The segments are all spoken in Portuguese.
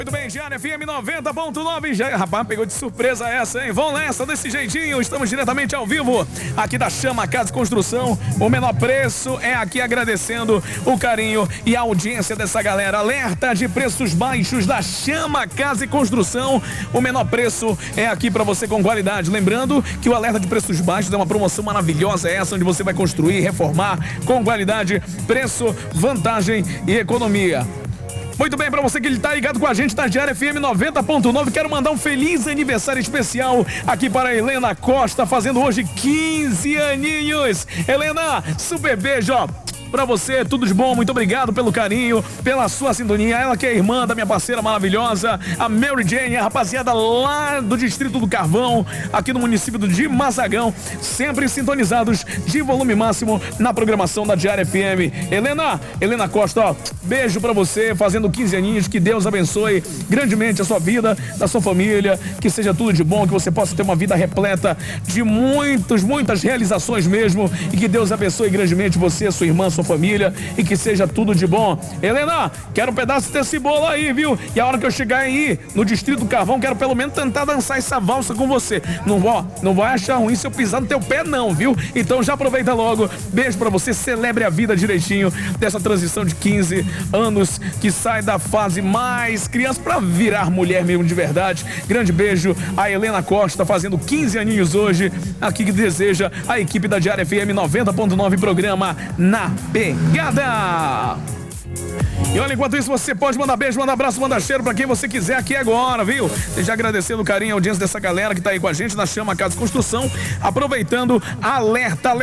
Muito bem, Diário FM 90.9. Já, rapaz, pegou de surpresa essa, hein? Vamos nessa, desse jeitinho. Estamos diretamente ao vivo aqui da Chama Casa e Construção. O menor preço é aqui, agradecendo o carinho e a audiência dessa galera. Alerta de preços baixos da Chama Casa e Construção. O menor preço é aqui para você com qualidade. Lembrando que o alerta de preços baixos é uma promoção maravilhosa essa, onde você vai construir, reformar com qualidade, preço, vantagem e economia. Muito bem, para você que está ligado com a gente na Diário FM 90.9, quero mandar um feliz aniversário especial aqui para a Helena Costa, fazendo hoje 15 aninhos. Helena, super beijo, ó. Pra você, tudo de bom, muito obrigado pelo carinho, pela sua sintonia. Ela que é irmã da minha parceira maravilhosa, a Mary Jane, a rapaziada lá do Distrito do Carvão, aqui no município de Mazzagão, sempre sintonizados de volume máximo na programação da Diário FM. Helena Costa, ó, beijo pra você, fazendo 15 aninhos, que Deus abençoe grandemente a sua vida, da sua família, que seja tudo de bom, que você possa ter uma vida repleta de muitas realizações mesmo, e que Deus abençoe grandemente você, sua irmã, sua família, e que seja tudo de bom. Helena, quero um pedaço desse bolo aí, viu? E a hora que eu chegar aí no Distrito do Carvão, quero pelo menos tentar dançar essa valsa com você. Não vai achar ruim se eu pisar no teu pé não, viu? Então já aproveita logo. Beijo pra você, celebre a vida direitinho dessa transição de 15 anos, que sai da fase mais criança pra virar mulher mesmo de verdade. Grande beijo a Helena Costa, fazendo 15 aninhos hoje, aqui que deseja a equipe da Diário FM 90.9, programa Na Pegada. E olha, enquanto isso, você pode mandar beijo, mandar abraço, mandar cheiro pra quem você quiser aqui agora, viu? Desde agradecendo o carinho e a audiência dessa galera que tá aí com a gente na Chama Casa e Construção, aproveitando, alerta.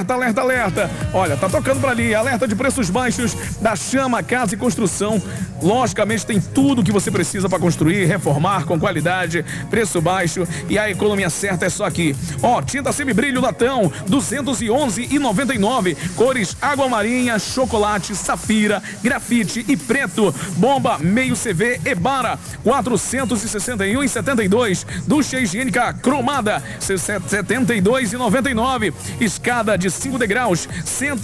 Olha, tá tocando pra ali, alerta de preços baixos da Chama Casa e Construção. Logicamente tem tudo que você precisa para construir, reformar com qualidade, preço baixo, e a economia certa é só aqui. Ó, tinta semibrilho latão, R$ 211,99. Cores água marinha, chocolate, safira, grafite e preto. Bomba meio CV Ebara, R$ 461,72. Ducha higiênica cromada, R$ 72,99. Escada de 5 degraus, R$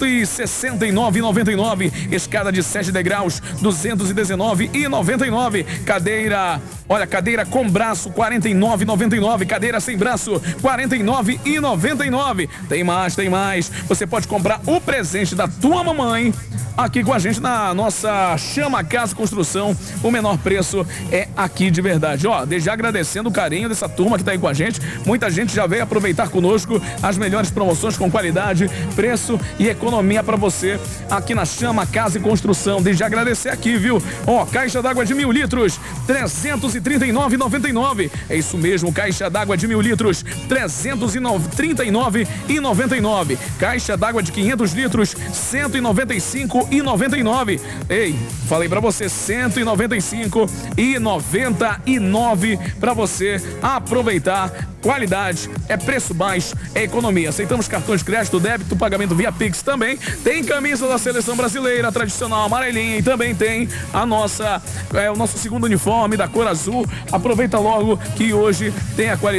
169,99. Escada de 7 degraus, R$ 219,99. Cadeira com braço, R$ 49,99. Cadeira sem braço, R$ 49,99. Tem mais. Você pode comprar o presente da tua mamãe aqui com a gente na nossa Chama Casa e Construção. O menor preço é aqui de verdade. Ó, desde já agradecendo o carinho dessa turma que tá aí com a gente. Muita gente já veio aproveitar conosco as melhores promoções com qualidade, preço e economia para você aqui na Chama Casa e Construção. Desde já agradecer aqui, viu? Ó, caixa d'água de 1.000 litros, R$ 339,99. É isso mesmo, caixa d'água de 1.000 litros, R$ 339,99. Caixa d'água de 500 litros, R$ 195,99. Ei, falei pra você, R$ 195,99 pra você aproveitar. Qualidade, é preço baixo, é economia. Aceitamos cartões de crédito, débito, pagamento via Pix também. Tem camisa da seleção brasileira, tradicional amarelinha, e também tem o nosso segundo uniforme da cor azul. Aproveita logo que hoje tem a qualidade.